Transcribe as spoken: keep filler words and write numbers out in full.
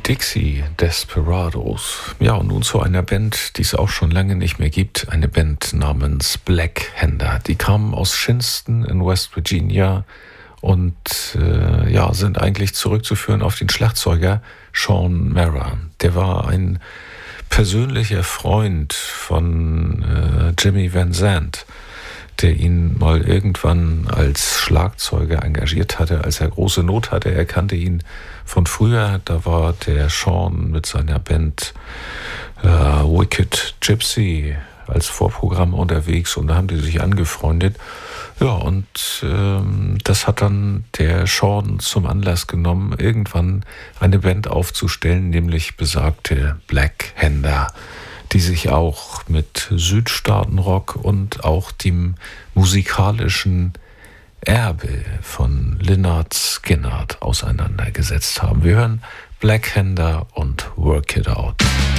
Dixie Desperados. Ja, und nun zu einer Band, die es auch schon lange nicht mehr gibt. Eine Band namens Black Hander. Die kamen aus Shinston in West Virginia und äh, ja, sind eigentlich zurückzuführen auf den Schlagzeuger Shawn Mara. Der war ein persönlicher Freund von äh, Jimmy Van Zandt, der ihn mal irgendwann als Schlagzeuger engagiert hatte, als er große Not hatte. Er kannte ihn von früher. Da war der Shawn mit seiner Band äh, Wicked Gypsy als Vorprogramm unterwegs und da haben die sich angefreundet. Ja, und ähm, das hat dann der Shawn zum Anlass genommen, irgendwann eine Band aufzustellen, nämlich besagte Black Hander, die sich auch mit Südstaatenrock und auch dem musikalischen Erbe von Lynyrd Skynyrd auseinandergesetzt haben. Wir hören Black Hander und Work It Out.